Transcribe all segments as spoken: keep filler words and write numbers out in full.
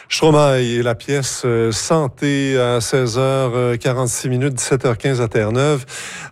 Stromae et la pièce euh, Santé à seize heures quarante-six minutes, dix-sept heures quinze à Terre-Neuve.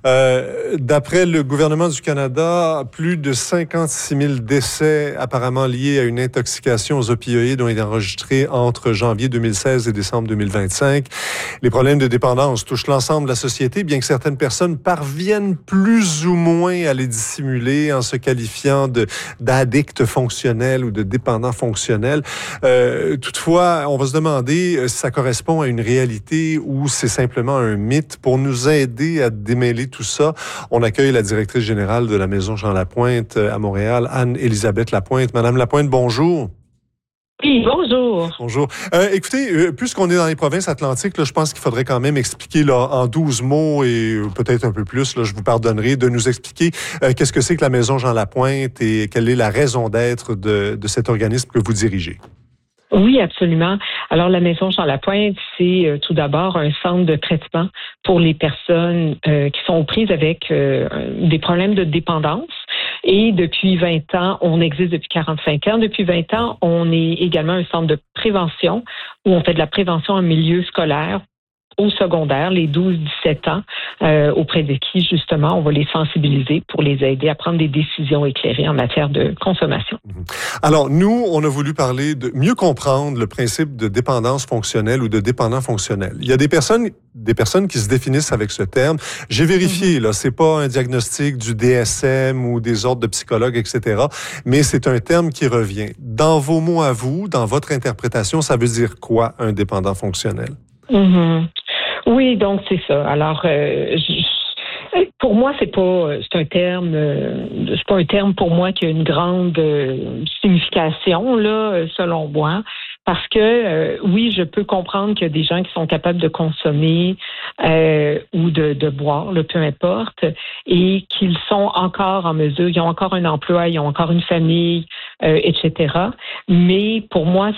Euh, d'après le gouvernement du Canada, plus de cinquante-six mille décès apparemment liés à une intoxication aux opioïdes ont été enregistrés entre janvier deux mille seize et décembre deux mille vingt-cinq. Les problèmes de dépendance touchent l'ensemble de la société, bien que certaines personnes parviennent plus ou moins à les dissimuler en se qualifiant de, d'addicts fonctionnels ou de dépendants fonctionnels. Euh, toutefois, on va se demander si ça correspond à une réalité ou c'est simplement un mythe. Pour nous aider à démêler tout ça, on accueille la directrice générale de la Maison Jean Lapointe à Montréal, Anne-Élisabeth Lapointe. Madame Lapointe, bonjour. Oui, bonjour. Bonjour. Euh, écoutez, euh, puisqu'on est dans les provinces atlantiques, là, je pense qu'il faudrait quand même expliquer là, en douze mots et euh, peut-être un peu plus, là, je vous pardonnerai, de nous expliquer euh, qu'est-ce que c'est que la Maison Jean Lapointe et quelle est la raison d'être de, de cet organisme que vous dirigez. Oui, absolument. Alors, la Maison Jean Lapointe, c'est euh, tout d'abord un centre de traitement pour les personnes euh, qui sont aux prises avec euh, des problèmes de dépendance. Et depuis vingt ans, on existe depuis quarante-cinq ans. Depuis vingt ans, on est également un centre de prévention où on fait de la prévention en milieu scolaire au secondaire, les douze dix-sept ans, euh, auprès de qui, justement, on va les sensibiliser pour les aider à prendre des décisions éclairées en matière de consommation. Alors, nous, on a voulu parler de mieux comprendre le principe de dépendance fonctionnelle ou de dépendant fonctionnel. Il y a des personnes, des personnes qui se définissent avec ce terme. J'ai vérifié, mm-hmm. là, c'est pas un diagnostic du D S M ou des ordres de psychologues, et cetera, mais c'est un terme qui revient. Dans vos mots à vous, dans votre interprétation, ça veut dire quoi, un dépendant fonctionnel? Mm-hmm. Oui, donc c'est ça. Alors, euh, je, pour moi, c'est pas, c'est un terme, euh, c'est pas un terme pour moi qui a une grande euh, signification là, selon moi, parce que euh, oui, je peux comprendre qu'il y a des gens qui sont capables de consommer euh, ou de, de boire, là, peu importe, et qu'ils sont encore en mesure, ils ont encore un emploi, ils ont encore une famille, euh, et cetera. Mais pour moi,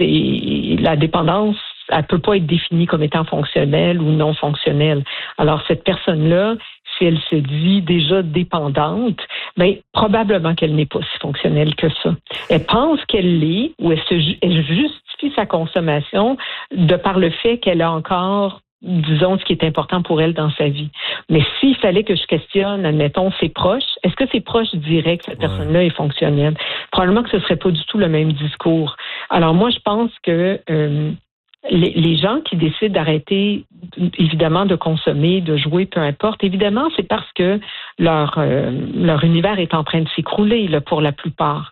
c'est la dépendance. Elle peut pas être définie comme étant fonctionnelle ou non fonctionnelle. Alors, cette personne-là, si elle se dit déjà dépendante, bien, probablement qu'elle n'est pas si fonctionnelle que ça. Elle pense qu'elle l'est ou elle, se, elle justifie sa consommation de par le fait qu'elle a encore, disons, ce qui est important pour elle dans sa vie. Mais s'il fallait que je questionne, admettons, ses proches, est-ce que ses proches diraient que cette ouais. personne-là est fonctionnelle? Probablement que ce serait pas du tout le même discours. Alors, moi, je pense que... Euh, Les, les gens qui décident d'arrêter, évidemment, de consommer, de jouer, peu importe, évidemment, c'est parce que leur euh, leur univers est en train de s'écrouler, là, pour la plupart.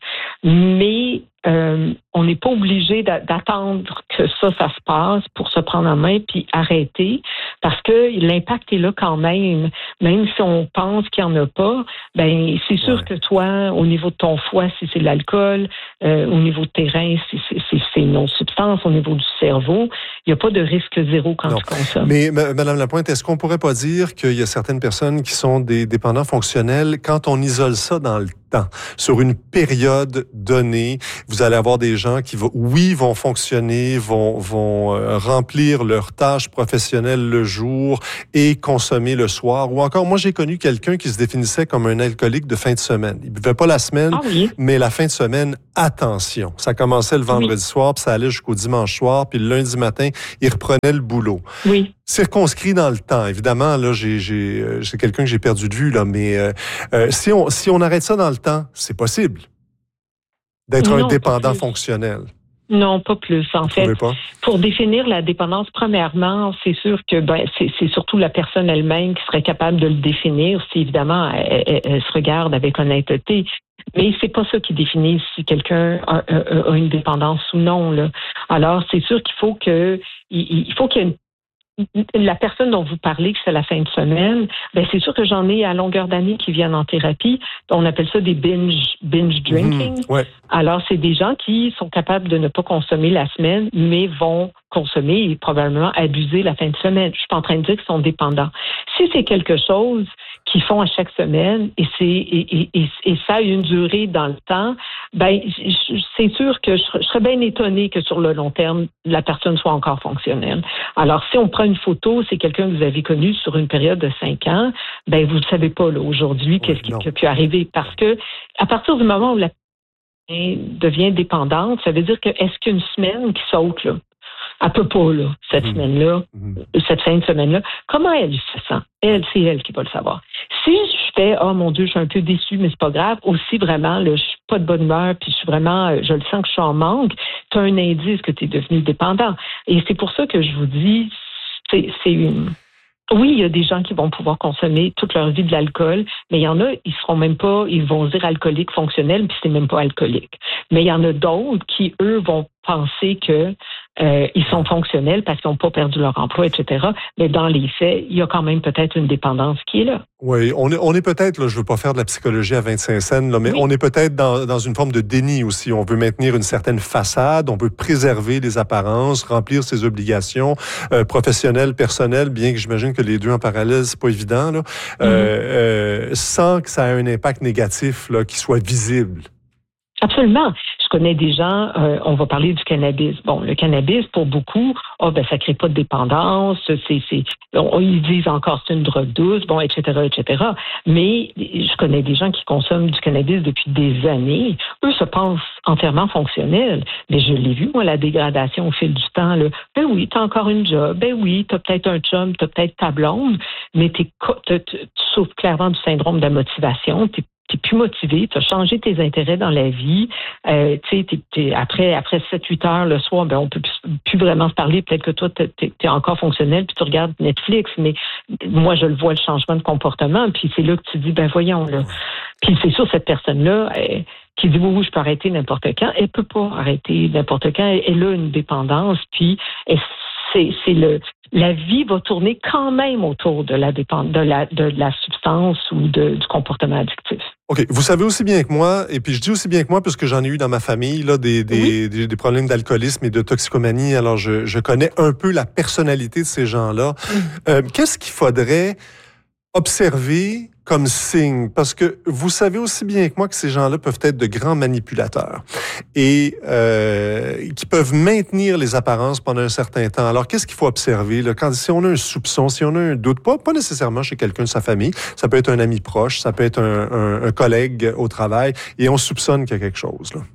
Mais euh, on n'est pas obligé d'attendre que ça, ça se passe pour se prendre en main puis arrêter, parce que l'impact est là quand même. Même si on pense qu'il n'y en a pas, ben c'est sûr ouais. que toi, au niveau de ton foie, si c'est de l'alcool, euh, au niveau de tes reins, si c'est, c'est une autre substance, au niveau du cerveau, il n'y a pas de risque zéro quand non. tu consommes. Mais Mme Lapointe, est-ce qu'on pourrait pas dire qu'il y a certaines personnes qui sont des dépendants fonctionnels quand on isole ça dans le temps, sur une période donnée, vous allez avoir des gens qui, vont, oui, vont fonctionner, vont, vont euh, remplir leurs tâches professionnelles le jour et consommer le soir. Ou encore, moi, j'ai connu quelqu'un qui se définissait comme un alcoolique de fin de semaine. Il buvait pas la semaine, ah oui. mais la fin de semaine, attention. Ça commençait le vendredi oui. soir, puis ça allait jusqu'au dimanche soir, puis le lundi matin, il reprenait le boulot. Oui. Circonscrit dans le temps. Évidemment, là, j'ai, j'ai, euh, c'est quelqu'un que j'ai perdu de vue, là, mais euh, euh, si on, si on arrête ça dans le temps, c'est possible d'être non, un dépendant fonctionnel. Non, pas plus. En Vous fait, pas? Pour définir la dépendance, premièrement, c'est sûr que ben, c'est, c'est surtout la personne elle-même qui serait capable de le définir, si évidemment elle, elle, elle se regarde avec honnêteté. Mais c'est pas ça qui définit si quelqu'un a, a, a une dépendance ou non. Là. Alors, c'est sûr qu'il faut que il, il faut qu'il y ait une la personne dont vous parlez, que c'est la fin de semaine, ben c'est sûr que j'en ai à longueur d'année qui viennent en thérapie. On appelle ça des binge, binge drinking. Mmh, ouais. Alors, c'est des gens qui sont capables de ne pas consommer la semaine, mais vont consommer et probablement abuser la fin de semaine. Je suis pas en train de dire qu'ils sont dépendants. Si c'est quelque chose qu'ils font à chaque semaine et c'est et, et, et, et ça a une durée dans le temps, ben c'est sûr que je, je serais bien étonnée que sur le long terme, la personne soit encore fonctionnelle. Alors, si on prend une photo, c'est quelqu'un que vous avez connu sur une période de cinq ans, ben vous ne savez pas là, aujourd'hui oui, qu'est-ce qui, qui a pu arriver parce que à partir du moment où la devient dépendante, ça veut dire que est-ce qu'une semaine qui saute, là, elle peut pas, là, cette mmh. semaine-là, mmh. cette fin de semaine-là, comment elle se sent? Elle, c'est elle qui va le savoir. Si je fais, oh mon Dieu, je suis un peu déçue, mais c'est pas grave, aussi vraiment, là, je suis pas de bonne humeur, puis je suis vraiment, je le sens que je suis en manque, tu as un indice que tu es devenu dépendant. Et c'est pour ça que je vous dis, c'est, c'est une... Oui, il y a des gens qui vont pouvoir consommer toute leur vie de l'alcool, mais il y en a, ils seront même pas, ils vont se dire alcoolique fonctionnel, puis c'est même pas alcoolique. Mais il y en a d'autres qui, eux, vont penser que euh, ils sont fonctionnels parce qu'ils n'ont pas perdu leur emploi, et cetera. Mais dans les faits, il y a quand même peut-être une dépendance qui est là. Oui, on est, on est peut-être, là, je veux pas faire de la psychologie à vingt-cinq cents, là, mais oui. on est peut-être dans, dans une forme de déni aussi. On veut maintenir une certaine façade, on veut préserver les apparences, remplir ses obligations euh, professionnelles, personnelles, bien que j'imagine que les deux en parallèle, c'est pas évident, là, mm-hmm. euh, euh, sans que ça ait un impact négatif là, qui soit visible. Absolument. Je connais des gens, euh, on va parler du cannabis. Bon, le cannabis, pour beaucoup, oh, ben, ça crée pas de dépendance, c'est, c'est, on, ils disent encore c'est une drogue douce, bon, et cetera, et cetera. Mais je connais des gens qui consomment du cannabis depuis des années. Eux se pensent entièrement fonctionnels. Mais je l'ai vu, moi, la dégradation au fil du temps, là. Ben oui, t'as encore une job. Ben oui, t'as peut-être un chum, t'as peut-être ta blonde, mais t'es, t'es, tu souffres clairement du syndrome de la motivation. T'es T'es plus motivé, tu as changé tes intérêts dans la vie. Euh, tu sais, t'es, t'es, après après sept huit heures le soir, ben on peut plus, plus vraiment se parler. Peut-être que toi, t'es, t'es encore fonctionnel, puis tu regardes Netflix. Mais moi, je le vois, le changement de comportement. Puis c'est là que tu dis, ben voyons là. Puis c'est sûr, cette personne-là euh, qui dit oui, oui, je peux arrêter n'importe quand, elle peut pas arrêter n'importe quand. Elle, elle a une dépendance. Puis elle, c'est, c'est le la vie va tourner quand même autour de la dépend- de la de la substance ou de, du comportement addictif. OK. Vous savez aussi bien que moi, et puis je dis aussi bien que moi, parce que j'en ai eu dans ma famille, là, des, des, oui. des, des problèmes d'alcoolisme et de toxicomanie. Alors, je, je connais un peu la personnalité de ces gens-là. Mmh. Euh, qu'est-ce qu'il faudrait observer comme signe? Parce que vous savez aussi bien que moi que ces gens-là peuvent être de grands manipulateurs et euh, qui peuvent maintenir les apparences pendant un certain temps. Alors, qu'est-ce qu'il faut observer là, quand si on a un soupçon, si on a un doute, pas, pas nécessairement chez quelqu'un de sa famille, ça peut être un ami proche, ça peut être un, un, un collègue au travail, et on soupçonne qu'il y a quelque chose, là.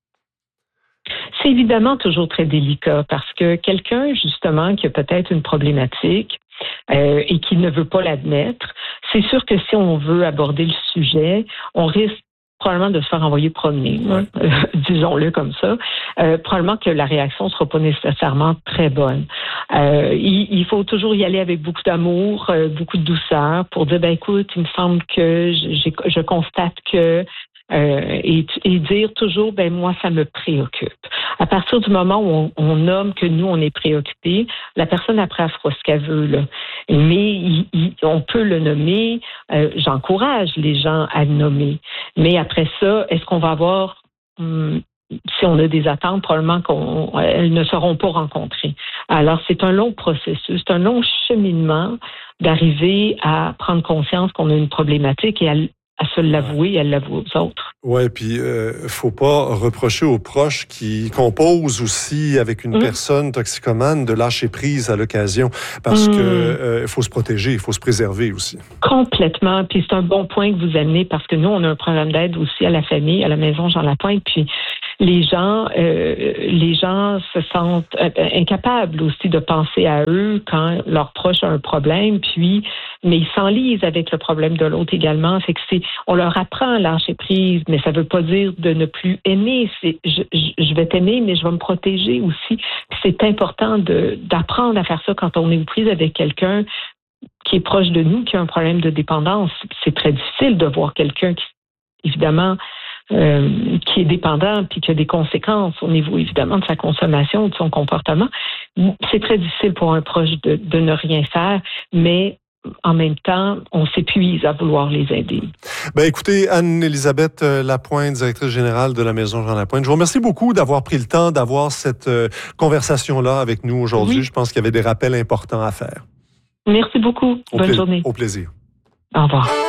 C'est évidemment toujours très délicat parce que quelqu'un, justement, qui a peut-être une problématique euh, et qui ne veut pas l'admettre, c'est sûr que si on veut aborder le sujet, on risque probablement de se faire envoyer promener, hein, euh, disons-le comme ça. Euh, probablement que la réaction ne sera pas nécessairement très bonne. Euh, il, il faut toujours y aller avec beaucoup d'amour, euh, beaucoup de douceur pour dire, ben écoute, il me semble que j'ai, je constate que Euh, et, et dire toujours, ben moi, ça me préoccupe. À partir du moment où on, on nomme que nous, on est préoccupé, la personne après, elle fera ce qu'elle veut, là. Mais il, il, on peut le nommer. Euh, j'encourage les gens à le nommer. Mais après ça, est-ce qu'on va avoir... Hum, si on a des attentes, probablement qu'elles ne seront pas rencontrées. Alors, c'est un long processus, c'est un long cheminement d'arriver à prendre conscience qu'on a une problématique et à à se l'avouer et à l'avouer aux autres. Oui, puis euh, faut pas reprocher aux proches qui composent aussi avec une mmh. personne toxicomane de lâcher prise à l'occasion, parce mmh. que euh, faut se protéger, il faut se préserver aussi. Complètement, puis c'est un bon point que vous amenez, parce que nous, on a un programme d'aide aussi à la famille, à la maison Jean Lapointe, puis les gens, euh, les gens se sentent euh, incapables aussi de penser à eux quand leur proche a un problème, puis mais ils s'enlisent avec le problème de l'autre également. Fait que c'est, on leur apprend à lâcher prise, mais ça veut pas dire de ne plus aimer. C'est, je, je vais t'aimer, mais je vais me protéger aussi. Puis c'est important de d'apprendre à faire ça quand on est aux prises avec quelqu'un qui est proche de nous, qui a un problème de dépendance. C'est très difficile de voir quelqu'un qui, évidemment, Euh, qui est dépendant puis qui a des conséquences au niveau, évidemment, de sa consommation, de son comportement. C'est très difficile pour un proche de, de ne rien faire, mais en même temps, on s'épuise à vouloir les aider. Ben, écoutez, Anne-Élisabeth Lapointe, directrice générale de la Maison Jean Lapointe, je vous remercie beaucoup d'avoir pris le temps d'avoir cette euh, conversation-là avec nous aujourd'hui. Oui. Je pense qu'il y avait des rappels importants à faire. Merci beaucoup. Au Bonne pla- journée. Au plaisir. Au revoir.